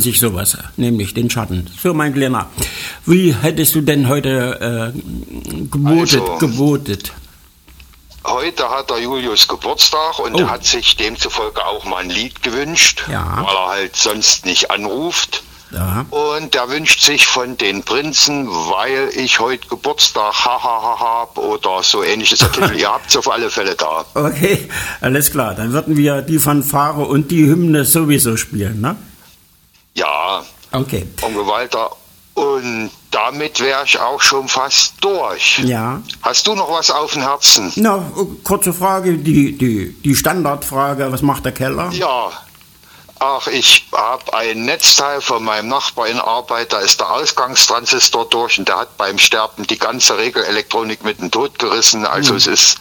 sich sowas, nämlich den Schatten. So, mein Kleiner, wie hättest du denn heute gewotet? Heute hat der Julius Geburtstag und er hat sich demzufolge auch mal ein Lied gewünscht, weil er halt sonst nicht anruft. Ja. Und er wünscht sich von den Prinzen, weil ich heute Geburtstag hab oder so ähnliches. Ihr habt es auf alle Fälle da. Okay, alles klar. Dann würden wir die Fanfare und die Hymne sowieso spielen, ne? Ja. Okay. Onkel Walter. Und damit wäre ich auch schon fast durch. Ja. Hast du noch was auf dem Herzen? Na, kurze Frage, die Standardfrage, was macht der Keller? Ja. Ach, ich habe ein Netzteil von meinem Nachbar in Arbeit, da ist der Ausgangstransistor durch und der hat beim Sterben die ganze Regelelektronik mit dem Tod gerissen. Also es ist...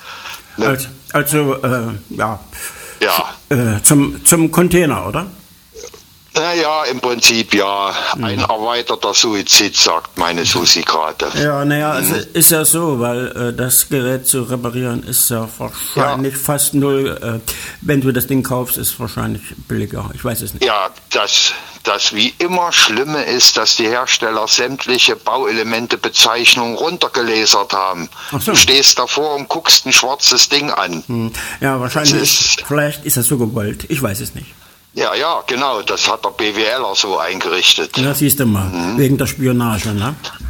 Zum Container, oder? Naja, im Prinzip ja. Ein erweiterter Suizid, sagt meine Susi gerade. Ja, naja, also ist ja so, weil das Gerät zu reparieren ist ja wahrscheinlich fast null. Wenn du das Ding kaufst, ist es wahrscheinlich billiger. Ich weiß es nicht. Ja, das wie immer Schlimme ist, dass die Hersteller sämtliche Bauelemente-Bezeichnungen runtergelasert haben. Ach so. Du stehst davor und guckst ein schwarzes Ding an. Ja, wahrscheinlich. Vielleicht ist das so gewollt. Ich weiß es nicht. Ja, genau, das hat der BWLer so eingerichtet. Ja, siehst du mal, wegen der Spionage, ne?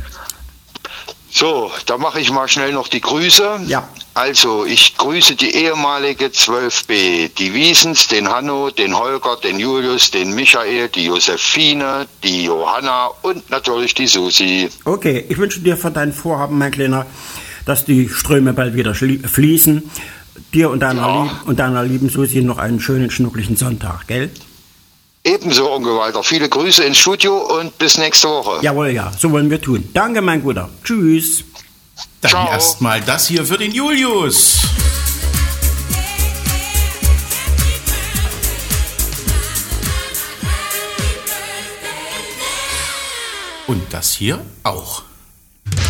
So, da mache ich mal schnell noch die Grüße. Ja. Also, ich grüße die ehemalige 12b, die Wiesens, den Hanno, den Holger, den Julius, den Michael, die Josephine, die Johanna und natürlich die Susi. Okay, ich wünsche dir für dein Vorhaben, mein Kleiner, dass die Ströme bald wieder fließen. Dir und deiner lieben Susi noch einen schönen, schnucklichen Sonntag, gell? Ebenso, Onkel Walter. Viele Grüße ins Studio und bis nächste Woche. Jawohl, ja, so wollen wir tun. Danke, mein Guter. Tschüss. Dann erstmal das hier für den Julius. Und das hier auch.